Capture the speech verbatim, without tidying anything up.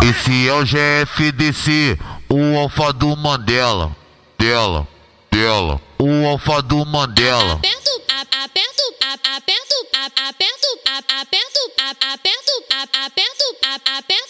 Esse é o G F D C, o alfa do Mandela. Dela, dela, o alfa do Mandela. Aperto, aperto, aperto, aperto, aperto, aperto, aperto, aperto, aperto,